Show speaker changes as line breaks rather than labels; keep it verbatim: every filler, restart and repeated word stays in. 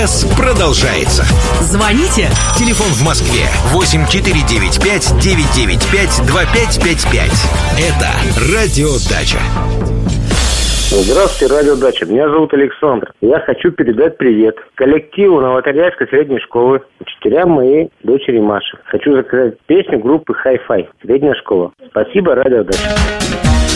продолжается.
Звоните.
Телефон в Москве восемь четыре девять пять девять девять пять два пять пять пять. Это Радио Дача.
Здравствуйте, Радио Дача. Меня зовут Александр. Я хочу передать привет коллективу Новоторяйской средней школы, учителям моей дочери Маши. Хочу заказать песню группы Hi-Fi. Средняя школа. Спасибо, Радио Дача.